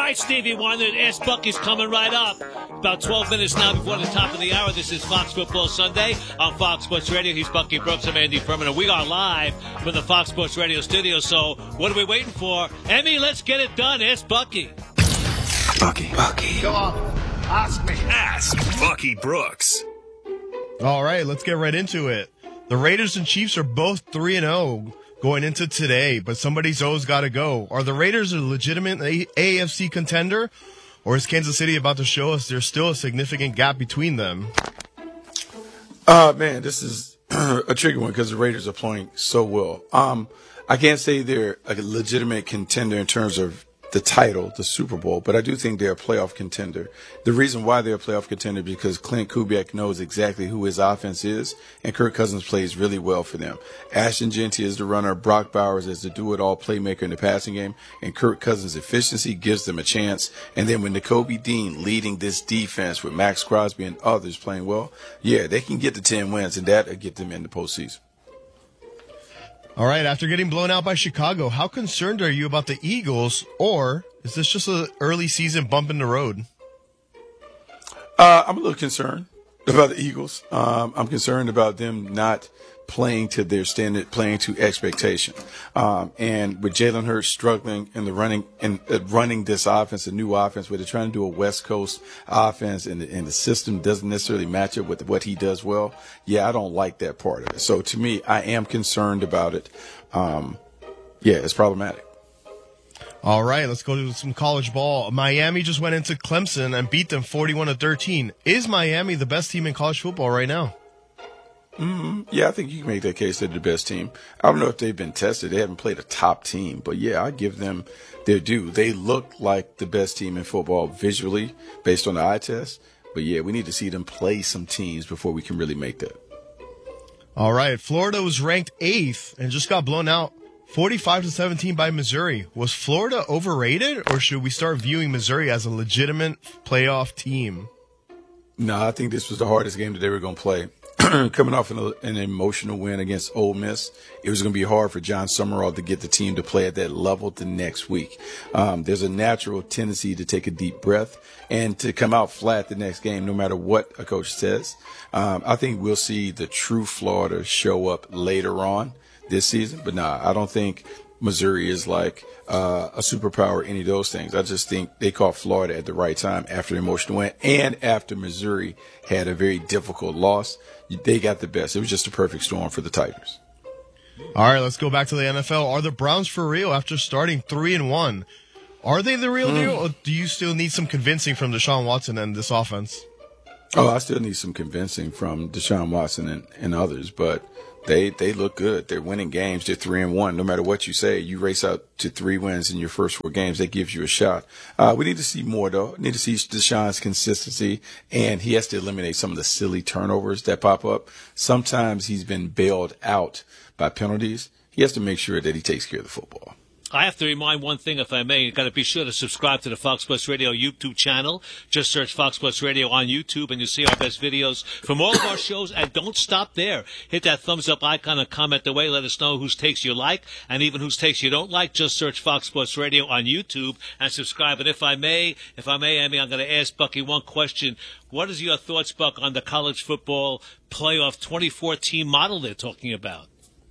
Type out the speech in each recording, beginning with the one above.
right, Stevie Wonder, Ask Bucky's coming right up. About 12 minutes now before the top of the hour. This is Fox Football Sunday on Fox Sports Radio. He's Bucky Brooks. I'm Andy Furman, and we are live from the Fox Sports Radio studio. So what are we waiting for? Emmy, let's get it done. Ask Bucky. Bucky. Go on. Ask me. Ask Bucky Brooks. All right, let's get right into it. The Raiders and Chiefs are both 3-0 going into today, but somebody's always got to go. Are the Raiders a legitimate AFC contender, or is Kansas City about to show us there's still a significant gap between them? Man, this is a tricky one because the Raiders are playing so well. I can't say they're a legitimate contender in terms of the title, the Super Bowl, but I do think they're a playoff contender. The reason why they're a playoff contender is because Clint Kubiak knows exactly who his offense is, and Kirk Cousins plays really well for them. Ashton Jeanty is the runner, Brock Bowers is the do-it-all playmaker in the passing game, and Kirk Cousins' efficiency gives them a chance. And then when Nakobe Dean leading this defense with Max Crosby and others playing well, yeah, they can get to 10 wins, and that'll get them in the postseason. All right, after getting blown out by Chicago, how concerned are you about the Eagles, or is this just an early season bump in the road? I'm a little concerned about the Eagles. I'm concerned about them not playing to their standard, playing to expectation. And with Jalen Hurts struggling in the running this offense, a new offense, where they're trying to do a West Coast offense, and the system doesn't necessarily match up with what he does well. Yeah, I don't like that part of it. So to me, I am concerned about it. Yeah, it's problematic. All right, let's go to some college ball. Miami just went into Clemson and beat them 41-13. Is Miami the best team in college football right now? Yeah, I think you can make that case they're the best team. I don't know if they've been tested. They haven't played a top team, but yeah, I give them their due. They look like the best team in football visually based on the eye test. But yeah, we need to see them play some teams before we can really make that. All right, Florida was ranked 8th and just got blown out 45-17 by Missouri. Was Florida overrated, or should we start viewing Missouri as a legitimate playoff team? No, I think this was the hardest game that they were going to play. Coming off an emotional win against Ole Miss, it was going to be hard for John Summerall to get the team to play at that level the next week. There's a natural tendency to take a deep breath and to come out flat the next game, no matter what a coach says. I think we'll see the true Florida show up later on this season, but I don't think Missouri is like a superpower, any of those things. I just think they caught Florida at the right time after an emotional win, and after Missouri had a very difficult loss. They got the best. It was just a perfect storm for the Tigers. All right, let's go back to the NFL. Are the Browns for real after starting 3-1? Are they the real deal, or do you still need some convincing from Deshaun Watson and this offense? Oh, I still need some convincing from Deshaun Watson and others, but they look good. They're winning games. They're 3-1. No matter what you say, you race out to 3 wins in your first 4 games. That gives you a shot. We need to see more, though. We need to see Deshaun's consistency, and he has to eliminate some of the silly turnovers that pop up. Sometimes he's been bailed out by penalties. He has to make sure that he takes care of the football. I have to remind one thing, if I may. You've got to be sure to subscribe to the Fox Sports Radio YouTube channel. Just search Fox Sports Radio on YouTube, and you'll see our best videos from all of our shows. And don't stop there. Hit that thumbs up icon and comment away. Let us know whose takes you like and even whose takes you don't like. Just search Fox Sports Radio on YouTube and subscribe. And if I may, Amy, I'm going to ask Bucky one question. What is your thoughts, Buck, on the college football playoff 24-team model they're talking about?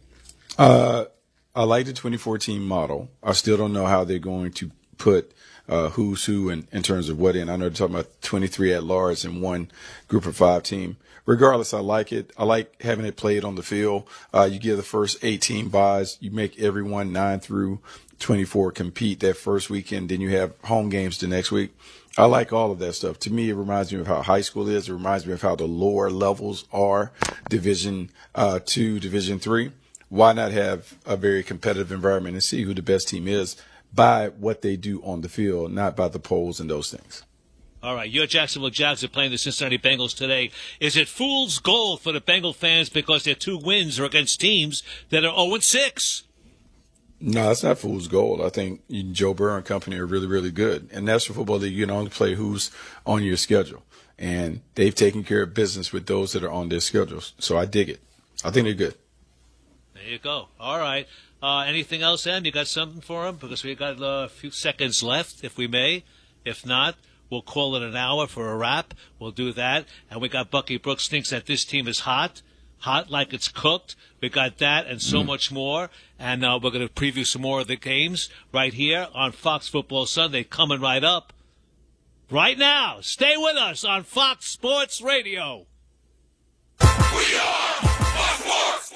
I like the 2014 model. I still don't know how they're going to put who's who in terms of what in. I know they're talking about 23 at large and one group of 5 team. Regardless, I like it. I like having it played on the field. You give the first 18 buys. You make everyone 9 through 24 compete that first weekend. Then you have home games the next week. I like all of that stuff. To me, it reminds me of how high school is. It reminds me of how the lower levels are, Division 2, Division 3. Why not have a very competitive environment and see who the best team is by what they do on the field, not by the polls and those things? All right, your Jacksonville Jags are playing the Cincinnati Bengals today. Is it fool's gold for the Bengal fans because their 2 wins are against teams that are 0-6? No, it's not fool's gold. I think Joe Burrow and company are really, really good. In National Football League, you can only play who's on your schedule. And they've taken care of business with those that are on their schedules. So I dig it. I think they're good. There you go. All right. Anything else, Em? You got something for him? Because we got a few seconds left, if we may. If not, we'll call it an hour for a wrap. We'll do that. And we got Bucky Brooks thinks that this team is hot like it's cooked. We got that and so much more. And we're going to preview some more of the games right here on Fox Football Sunday coming right up. Right now, stay with us on Fox Sports Radio. We are Fox Sports.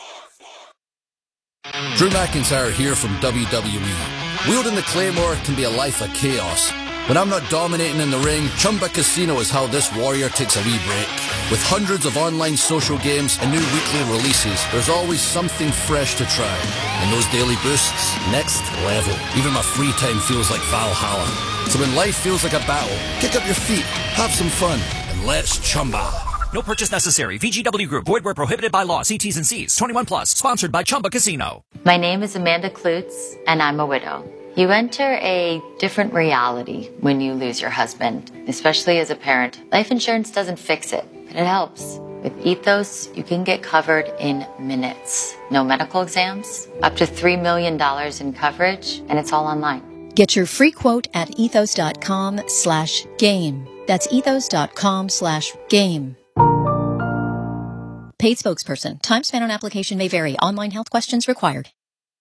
Drew McIntyre here from WWE. Wielding the Claymore can be a life of chaos. When I'm not dominating in the ring, Chumba Casino is how this warrior takes a wee break. With hundreds of online social games and new weekly releases, there's always something fresh to try. And those daily boosts, next level. Even my free time feels like Valhalla. So when life feels like a battle, kick up your feet, have some fun, and let's Chumba. No purchase necessary. VGW Group. Void where prohibited by law. See T's and C's. 21 plus. Sponsored by Chumba Casino. My name is Amanda Klutz, and I'm a widow. You enter a different reality when you lose your husband, especially as a parent. Life insurance doesn't fix it, but it helps. With Ethos, you can get covered in minutes. No medical exams, up to $3 million in coverage, and it's all online. Get your free quote at ethos.com/game. That's ethos.com/game. Paid spokesperson. Time spent on application may vary. Online health questions required.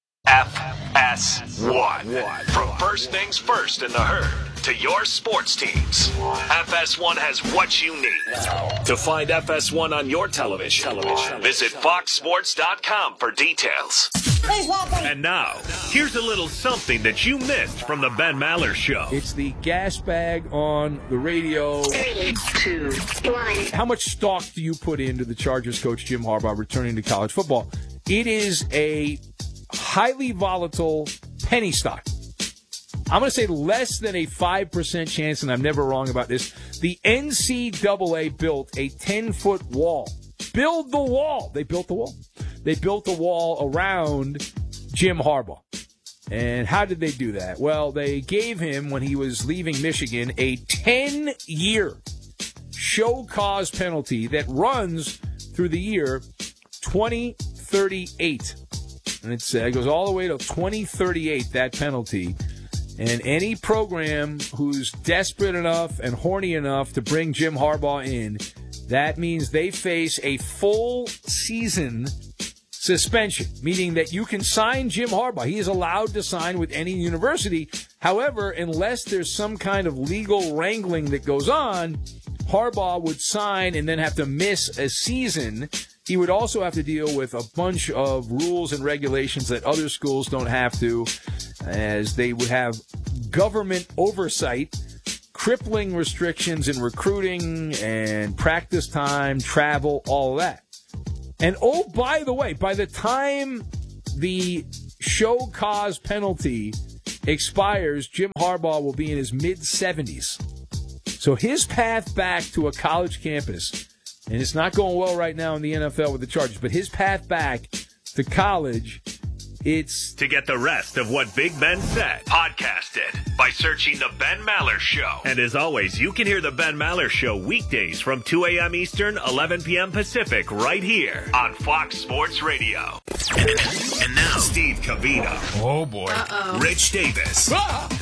FS1. From first things first in the herd to your sports teams, FS1 has what you need. To find FS1 on your television, visit foxsports.com for details. And now, here's a little something that you missed from the Ben Maller Show. It's the gas bag on the radio. 3, 2, 1. How much stock do you put into the Chargers coach Jim Harbaugh returning to college football? It is a highly volatile penny stock. I'm going to say less than a 5% chance, and I'm never wrong about this. The NCAA built a 10-foot wall. Build the wall. They built the wall. They built the wall around Jim Harbaugh. And how did they do that? Well, they gave him, when he was leaving Michigan, a 10-year show cause penalty that runs through the year 2038. And it goes all the way to 2038, that penalty. And any program who's desperate enough and horny enough to bring Jim Harbaugh in, that means they face a full season suspension, meaning that you can sign Jim Harbaugh. He is allowed to sign with any university. However, unless there's some kind of legal wrangling that goes on, Harbaugh would sign and then have to miss a season. He would also have to deal with a bunch of rules and regulations that other schools don't have to, as they would have government oversight, crippling restrictions in recruiting and practice time, travel, all of that. And oh, by the way, by the time the show cause penalty expires, Jim Harbaugh will be in his mid-70s. So his path back to a college campus, and it's not going well right now in the NFL with the Chargers, but his path back to college, it's... To get the rest of what Big Ben said, podcast it by searching The Ben Maller Show. And as always, you can hear The Ben Maller Show weekdays from 2 a.m. Eastern, 11 p.m. Pacific, right here on Fox Sports Radio. And now, Steve Covino. Oh, boy. Rich Davis.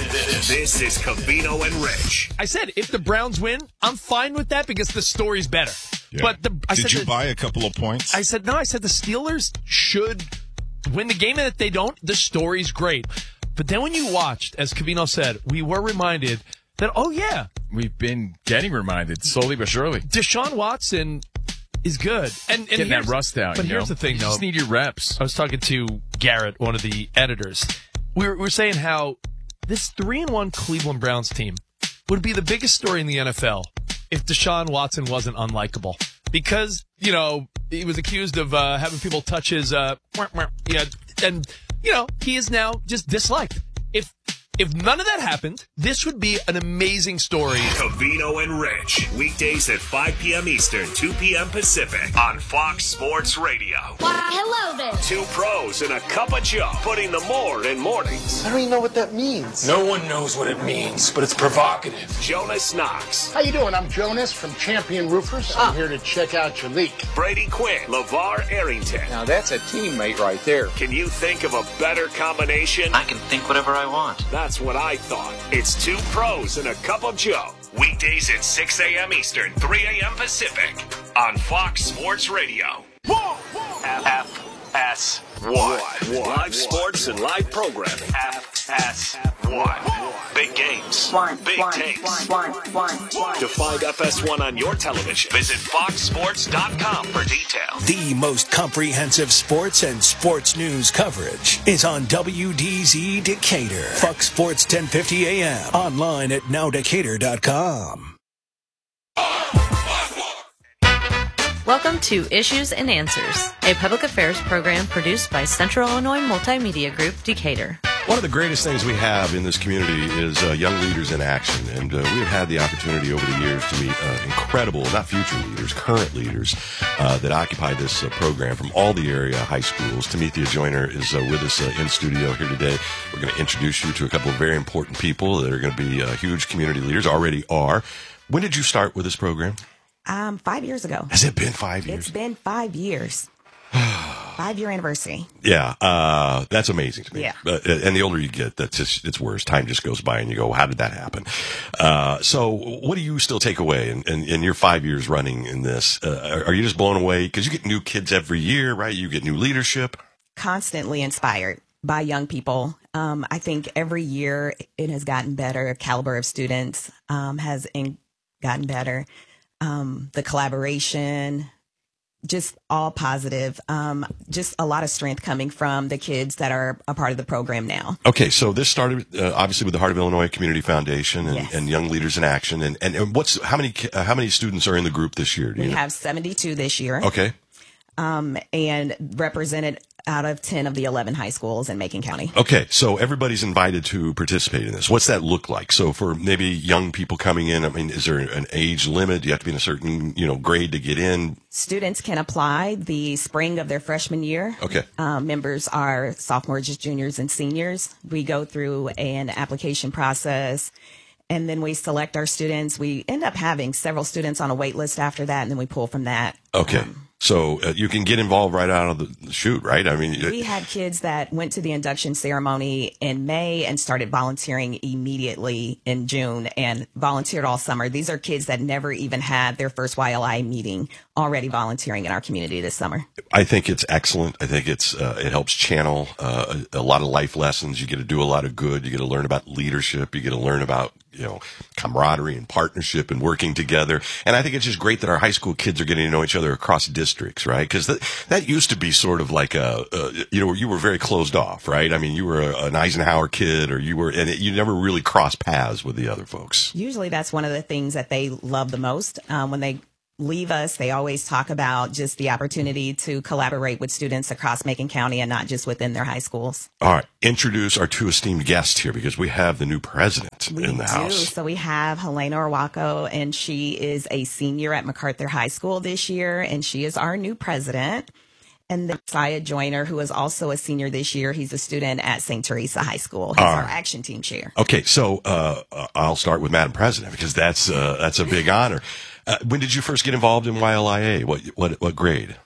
This is Covino and Rich. I said if the Browns win, I'm fine with that because the story's better. Yeah. But Did you buy a couple of points? I said the Steelers should win the game, and if they don't, the story's great. But then when you watched, as Covino said, we were reminded that, oh, yeah. We've been getting reminded slowly but surely. Deshaun Watson is good. And getting that rust out. But here's the thing, you though. just need your reps. I was talking to Garrett, one of the editors. We were saying how this 3-1 Cleveland Browns team would be the biggest story in the NFL if Deshaun Watson wasn't unlikable. Because, he was accused of having people touch his, and, he is now just disliked. If none of that happened, this would be an amazing story. Covino and Rich, weekdays at 5 p.m. Eastern, 2 p.m. Pacific on Fox Sports Radio. Hello there. Two pros and a cup of joe, putting the more in mornings. I don't even know what that means. No one knows what it means, but it's provocative. Jonas Knox. How you doing? I'm Jonas from Champion Roofers. I'm here to check out your leak. Brady Quinn. LeVar Arrington. Now that's a teammate right there. Can you think of a better combination? I can think whatever I want. Not That's what I thought. It's two pros and a cup of Joe. Weekdays at 6 a.m. Eastern, 3 a.m. Pacific on Fox Sports Radio. FS1. Live sports and live programming. FS1. Big games. Big takes. To find FS1 on your television, visit foxsports.com for details. The most comprehensive sports and sports news coverage is on WDZ Decatur. Fox Sports 1050 AM. Online at nowdecatur.com. Welcome to Issues and Answers, a public affairs program produced by Central Illinois Multimedia Group, Decatur. One of the greatest things we have in this community is young leaders in action, and we have had the opportunity over the years to meet incredible, not future leaders, current leaders that occupy this program from all the area high schools. Timethia Joyner is with us in studio here today. We're going to introduce you to a couple of very important people that are going to be huge community leaders, already are. When did you start with this program? 5 years ago. Has it been 5 years? It's been 5 years. 5-year anniversary. Yeah, that's amazing to me. Yeah. And the older you get, it's worse. Time just goes by and you go, how did that happen? So what do you still take away in your 5 years running in this? Are you just blown away? Because you get new kids every year, right? You get new leadership. Constantly inspired by young people. I think every year it has gotten better. Caliber of students has gotten better. The collaboration, just all positive. Just a lot of strength coming from the kids that are a part of the program now. Okay, so this started obviously with the Heart of Illinois Community Foundation and Young Leaders in Action. And how many students are in the group this year? We have 72 this year. Okay. And represented out of 10 of the 11 high schools in Macon County. Okay, so everybody's invited to participate in this. What's that look like? So for maybe young people coming in, I mean, is there an age limit? Do you have to be in a certain, grade to get in? Students can apply the spring of their freshman year. Okay. Members are sophomores, juniors, and seniors. We go through an application process, and then we select our students. We end up having several students on a wait list after that, and then we pull from that. Okay. So you can get involved right out of the chute, right? I mean, we had kids that went to the induction ceremony in May and started volunteering immediately in June and volunteered all summer. These are kids that never even had their first YLI meeting, already volunteering in our community this summer. I think it's excellent. I think it helps channel a lot of life lessons. You get to do a lot of good. You get to learn about leadership. You get to learn about camaraderie and partnership and working together. And I think it's just great that our high school kids are getting to know each other across districts, right? Because that used to be sort of like you were very closed off, right? I mean, you were an Eisenhower kid, or you never really crossed paths with the other folks. Usually that's one of the things that they love the most. When they leave us, they always talk about just the opportunity to collaborate with students across Macon County and not just within their high schools. All right. Introduce our two esteemed guests here, because we have the new president in the house. So we have Helena Orwako, and she is a senior at MacArthur High School this year, and she is our new president. And then Josiah Joyner, who is also a senior this year. He's a student at St. Teresa High School. He's our action team chair. Okay. So I'll start with Madam President, because that's a big honor. When did you first get involved in YLIA? What grade?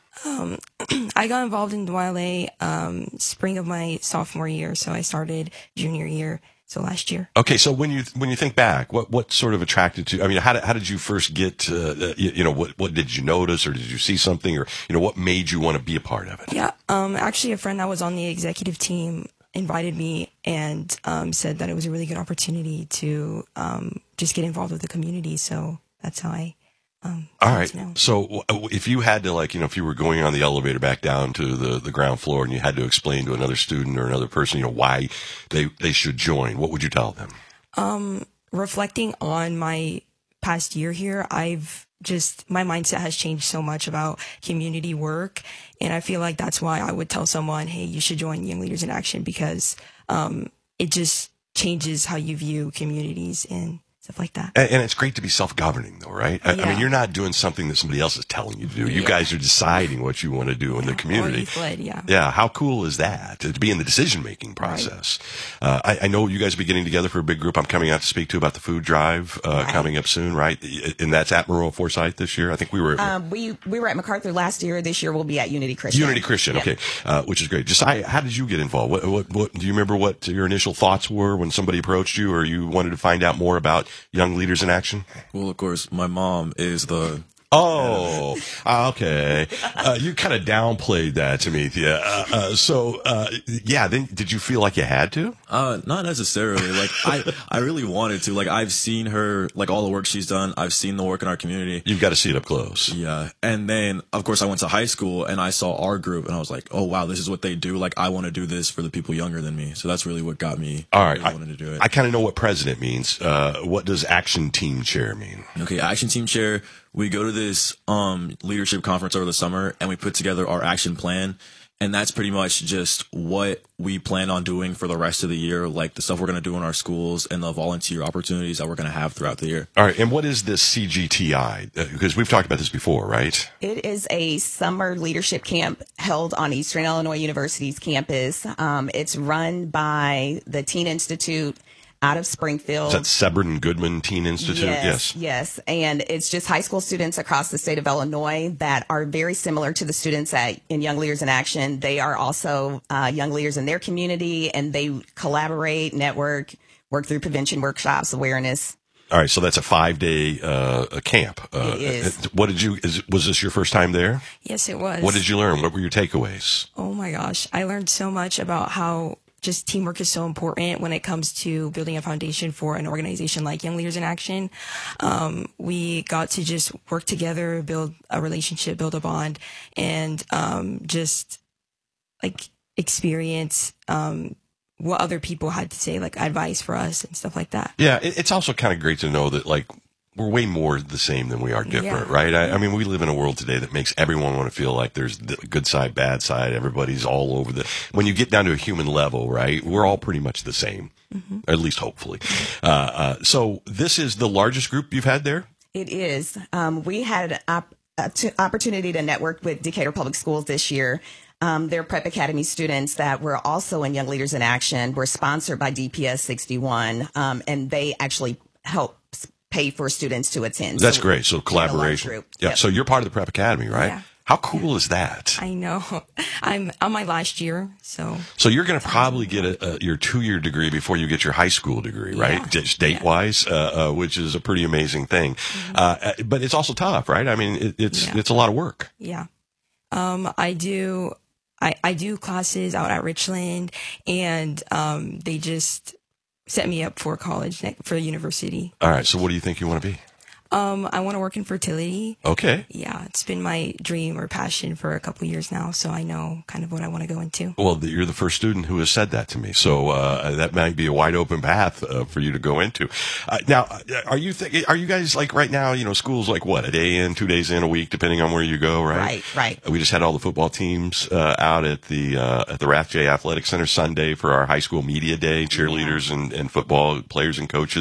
I got involved in YLA spring of my sophomore year, so I started junior year, so last year. Okay, so when you think back, what sort of attracted you? I mean, how did you first get? What did you notice, or did you see something, or what made you want to be a part of it? Yeah, actually, a friend that was on the executive team invited me and said that it was a really good opportunity to just get involved with the community. So that's how I. All right. So if you had to, if you were going on the elevator back down to the ground floor and you had to explain to another student or another person, why they should join, what would you tell them? Reflecting on my past year here, my mindset has changed so much about community work. And I feel like that's why I would tell someone, hey, you should join Young Leaders in Action, because it just changes how you view communities and stuff like that. And it's great to be self-governing, though, right? I mean, you're not doing something that somebody else is telling you to do. You guys are deciding what you want to do in the community. Yeah, how cool is that, to be in the decision-making process? Right. I know you guys will be getting together for a big group I'm coming out to speak to about the food drive coming up soon, right? And that's at Monroe Forsyth this year. I think we were we were at MacArthur last year. This year we'll be at Unity Christian. Unity Christian, okay, which is great. Josiah, how did you get involved? What do you remember what your initial thoughts were when somebody approached you, or you wanted to find out more about Young Leaders in Action? Well, of course, my mom is the... Oh, okay. You kind of downplayed that to me. Then did you feel like you had to? Not necessarily. Like, I really wanted to. Like, I've seen her, like, all the work she's done. I've seen the work in our community. You've got to see it up close. Yeah. And then, of course, I went to high school and I saw our group and I was like, oh, wow, this is what they do. Like, I want to do this for the people younger than me. So that's really what got me. All right. Really wanted to do it. I kind of know what president means. What does action team chair mean? Okay. Action team chair. We go to this leadership conference over the summer and we put together our action plan. And that's pretty much just what we plan on doing for the rest of the year, like the stuff we're going to do in our schools and the volunteer opportunities that we're going to have throughout the year. All right. And what is this CGTI? Because we've talked about this before, right? It is a summer leadership camp held on Eastern Illinois University's campus. It's run by the Teen Institute out of Springfield. Is that Sebern Goodman Teen Institute? Yes. And it's just high school students across the state of Illinois that are very similar to the students in Young Leaders in Action. They are also young leaders in their community, and they collaborate, network, work through prevention workshops, awareness. All right, so that's a 5-day camp. It is. Was this your first time there? Yes, it was. What did you learn? What were your takeaways? Oh my gosh, I learned so much about how just teamwork is so important when it comes to building a foundation for an organization like Young Leaders in Action. We got to just work together, build a relationship, build a bond, and just like experience what other people had to say, like advice for us and stuff like that. Yeah, it's also kind of great to know that, like, we're way more the same than we are different, right? I mean, we live in a world today that makes everyone want to feel like there's the good side, bad side. Everybody's all over when you get down to a human level, right? We're all pretty much the same, at least hopefully. So this is the largest group you've had there? It is. We had an opportunity to network with Decatur Public Schools this year. Their Prep Academy students that were also in Young Leaders in Action were sponsored by DPS 61, and they actually help pay for students to attend. That's great. So collaboration. Yeah. Yep. So you're part of the Prep Academy, right? Yeah. How cool is that? I know. I'm on my last year, so. So you're going to probably get your 2-year degree before you get your high school degree, right? State-wise, which is a pretty amazing thing. But it's also tough, right? I mean, it's a lot of work. Yeah. I do classes out at Richland, and they just set me up for college, for university. All right. So what do you think you want to be? I want to work in fertility. Okay. Yeah, it's been my dream or passion for a couple of years now, so I know kind of what I want to go into. Well, you're the first student who has said that to me, so that might be a wide open path for you to go into. Now, are you guys, like, right now, school's like what, a day in, 2 days in, a week, depending on where you go, right? Right. We just had all the football teams out at the Rathje Athletic Center Sunday for our high school media day, cheerleaders and football players and coaches.